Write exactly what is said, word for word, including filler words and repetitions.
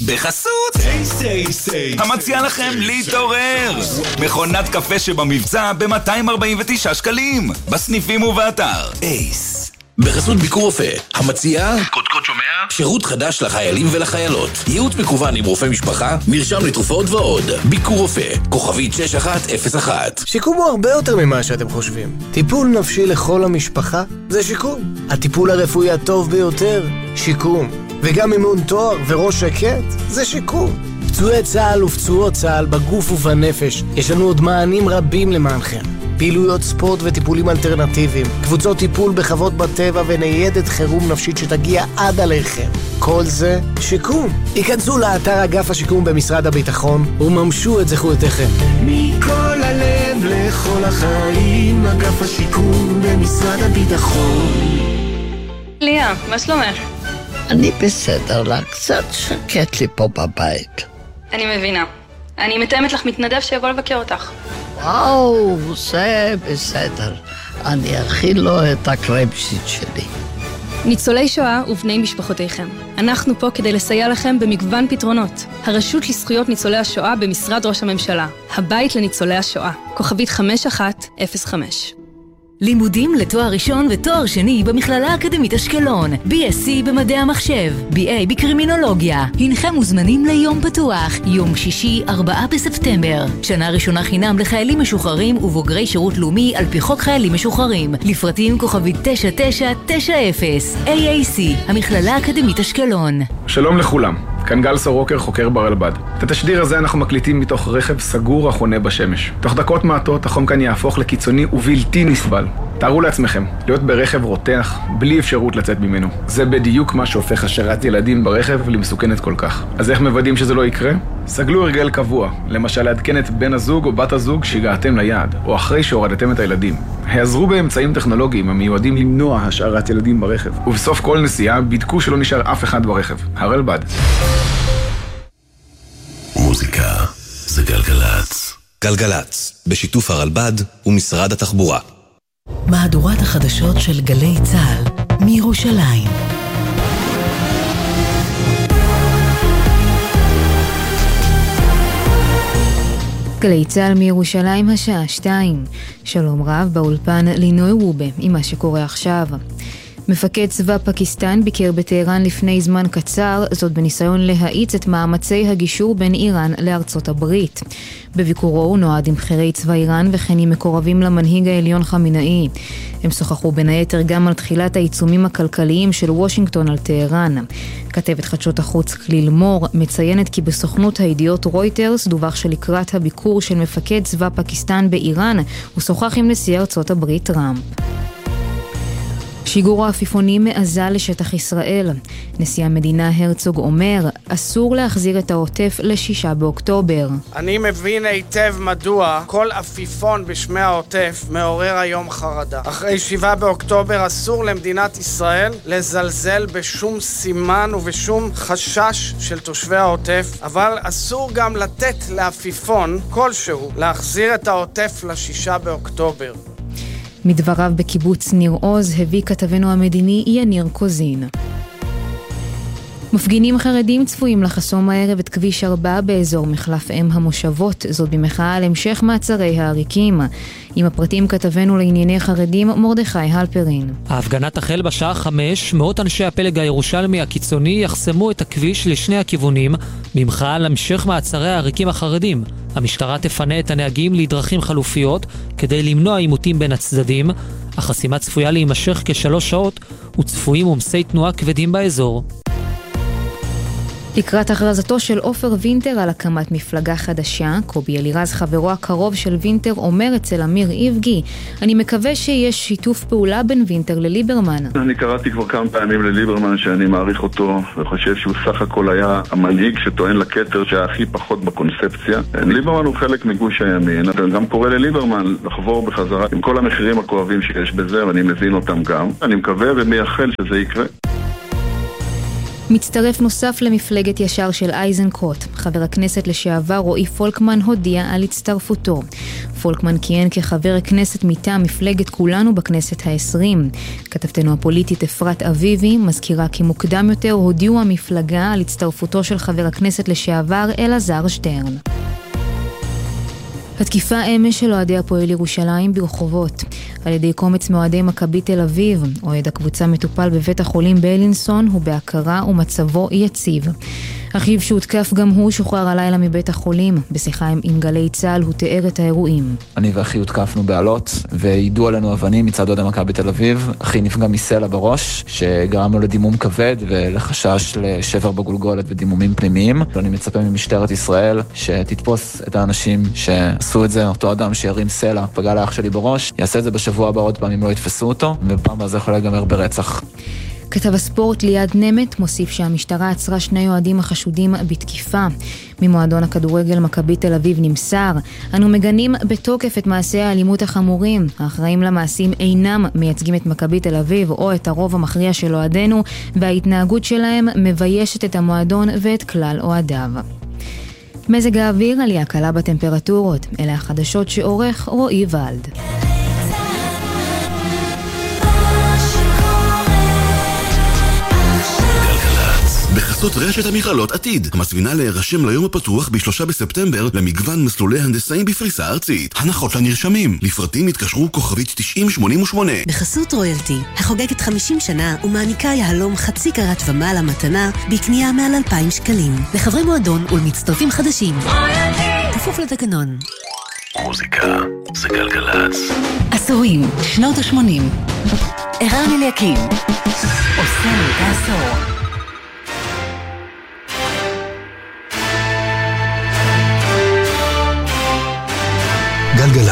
בחסות המציע לכם להתעורר, מכונת קפה שבמבצע ב-מאתיים ארבעים ותשעה שקלים בסניפים ובאתר אייס. בחסות ביקור רופא, המציעה קודקוד שומע, שירות חדש לחיילים ולחיילות, ייעוץ מקוון עם רופא משפחה, מרשם לתרופות ועוד. ביקור רופא, כוכבית שש אחת אפס אחת. שיקום הוא הרבה יותר ממה שאתם חושבים. טיפול נפשי לכל המשפחה זה שיקום. הטיפול הרפואי הטוב ביותר, שיקום. וגם אימון תואר וראש שקט זה שיקום. פצועי צה"ל ופצועות צה"ל בגוף ובנפש, יש לנו עוד מענים רבים למענכם. פעילויות ספורט וטיפולים אלטרנטיביים, קבוצות טיפול בחוות בטבע וניידת חירום נפשית שתגיע עד עליכם. כל זה שיקום. היכנסו לאתר אגף השיקום במשרד הביטחון וממשו את זכויותיכם. מכל הלב לכל החיים, אגף השיקום במשרד הביטחון. ליה, מה שלומך? אני בסדר, לה קצת שקט לי פה בבית. אני מבינה. אני מתאמת לך מתנדב שיבוא לבקר אותך. וואו, זה בסדר. אני אכיל לו את הקרמפסיט שלי. ניצולי שואה ובני משפחותיכם. אנחנו פה כדי לסייע לכם במגוון פתרונות. הרשות לזכויות ניצולי השואה במשרד ראש הממשלה. הבית לניצולי השואה. כוכבית חמש אחת אפס חמש. לימודים לתואר ראשון ותואר שני במכללה האקדמית אשקלון. בי אס סי במדעי המחשב, בי איי בקרימינולוגיה. הנכם מוזמנים ליום פתוח, יום שישי, ארבעה בספטמבר. שנה ראשונה חינם לחיילים משוחררים ובוגרי שירות לאומי על פי חוק חיילים משוחררים. לפרטים כוכבית תשע תשע תשע אפס. איי איי סי, המכללה האקדמית אשקלון. שלום לכולם, כאן גל סורוקר, חוקר ברלב"ד. את התשדיר הזה אנחנו מקליטים מתוך רכב סגור החונה בשמש. תוך דקות מעטות החום כאן יהפוך לקיצוני ובלתי נסבל. תארו לעצמכם, להיות ברכב רותח, בלי אפשרות לצאת ממנו. זה בדיוק מה שהופך השארת ילדים ברכב למסוכנת כל כך. אז איך מוודאים שזה לא יקרה? סגלו הרגל קבוע, למשל לעדכן את בן הזוג או בת הזוג שהגעתם ליעד, או אחרי שהורדתם את הילדים. העזרו באמצעים טכנולוגיים המיועדים למנוע השארת ילדים ברכב. ובסוף כל נסיעה בדקו שלא נשאר אף אחד ברכב. הרלב"ד. מוזיקה זה גלגלץ. גלגלץ, בשיתוף הרלב"ד ומשרד התחבורה. מהדורת החדשות של גלי צה"ל מירושלים. גלי צה"ל מירושלים השעה שתיים. שלום רב באולפן לינוי וובה עם מה שקורה עכשיו. מפקד צבא פקיסטן ביקר בטהרן לפני זמן קצר, זאת בניסיון להאיץ את מאמצי הגישור בין איראן לארצות הברית. בביקורו הוא נועד עם בכירי צבא איראן וכן עם מקורבים למנהיג העליון חמינאי. הם שוחחו בין היתר גם על תחילת העיצומים הכלכליים של וושינגטון על טהרן. כתבת חדשות החוץ כליל מור מציינת כי בסוכנות הידיעות רויטרס דווח שלקראת הביקור של מפקד צבא פקיסטן באיראן הוא שוחח עם נשיא ארצות הברית טראמפ. שיגור העפיפונים מעזה לשטח ישראל. נשיא המדינה הרצוג אומר, אסור להחזיר את העוטף לשישה באוקטובר. אני מבין היטב מדוע כל עפיפון בשמי העוטף מעורר היום חרדה. אחרי שבעה באוקטובר אסור למדינת ישראל לזלזל בשום סימן ובשום חשש של תושבי העוטף, אבל אסור גם לתת לעפיפון כלשהו להחזיר את העוטף לשישה באוקטובר. מדבריו בקיבוץ ניר עוז הביא כתבנו המדיני יניר קוזין. מפגינים חרדים צפויים לחסום הערב את כביש ארבע באזור מחלף אם המושבות, זאת במחאה על המשך מעצרי העריקים. עם הפרטים כתבנו לענייני חרדים מרדכי הלפרין. ההפגנה תחל בשעה חמש, מאות אנשי הפלג הירושלמי הקיצוני יחסמו את הכביש לשני הכיוונים, במחאה על המשך מעצרי העריקים החרדים. המשטרה תפנה את הנהגים לדרכים חלופיות כדי למנוע עימותים בין הצדדים. החסימה צפויה להימשך כשלוש שעות וצפויים עומסי תנועה כבדים באזור. לקראת הכרזתו של עופר וינטר על הקמת מפלגה חדשה, קובי אלירז חברו הקרוב של וינטר אומר אצל אמיר איבגי, אני מקווה שיש שיתוף פעולה בין וינטר לליברמן. אני קראתי כבר כמה פעמים לליברמן שאני מעריך אותו וחושב שהוא סך הכל היה המנהיג שטוען לכתר שהיה הכי פחות בקונספציה. ליברמן הוא חלק מגוש הימין, אתה גם קורא לליברמן לחבור בחזרה עם כל המחירים הכואבים שיש בזה ואני מבין אותם גם. אני מקווה ומייחל שזה יקרה. מצטרף נוסף למפלגת ישר של אייזנקוט. חבר הכנסת לשעבר רועי פולקמן הודיע על הצטרפותו. פולקמן כיהן כחבר הכנסת מטעם מפלגת כולנו בכנסת העשרים. כתבתנו הפוליטית אפרת אביבי מזכירה כי מוקדם יותר הודיעו המפלגה על הצטרפותו של חבר הכנסת לשעבר אלעזר שטרן. התקיפה אמש של אוהדי הפועל ירושלים ברחובות על ידי קומץ מאוהדי מכבי תל אביב. אוהד הקבוצה מטופל בבית החולים בלינסון, הוא בהכרה ומצבו יציב. אחיו שהותקף גם הוא שוחרר הלילה מבית החולים. בשיחה עם, עם גלי צהל הוא תיאר את האירועים. אני ואחי הותקפנו בעלות והידו עלינו אבנים מצד אוהדי מכבי תל אביב. אחי נפגע מסלע בראש שגרם לו לדימום כבד ולחשש לשבר בגולגולת ודימומים פנימיים. אני מצפה ממשטרת ישראל שתתפוס את האנשים שעשו את זה. אותו אדם שירים סלע פגע לאח שלי בראש, יעשה את זה בשבוע הבא עוד פעם אם לא יתפסו אותו, ובפעם הזה יכול להיגמר ברצח. כתב הספורט ליעד נמת מוסיף שהמשטרה עצרה שני אוהדים החשודים בתקיפה. ממועדון הכדורגל מכבי תל אביב נמסר: אנו מגנים בתוקף את מעשי האלימות החמורים. האחראים למעשים אינם מייצגים את מכבי תל אביב או את הרוב המכריע של אוהדינו, וההתנהגות שלהם מביישת את המועדון ואת כלל אוהדיו. מזג האוויר, עלייה קלה בטמפרטורות. אלה החדשות שעורך רועי ולד. בחסות רשת המכללות עתיד, המזמינה להירשם ליום הפתוח בשלושה בספטמבר למגוון מסלולי הנדסאים בפריסה ארצית. הנחות לנרשמים, לפרטים התקשרו כוכבית תשעים שמונים ושמונה. בחסות רויאלטי, החוגגת חמישים שנה ומעניקה יהלום חצי קרת ומעלה מתנה בקנייה מעל אלפיים שקלים. לחברי מועדון ולמצטרפים חדשים. רויאלטי! כפוף לתקנון. מוזיקה זה גלגלץ. עשורים, שנות ה-שמונים. ערן אליקים. עושה את העשור. גלגלת.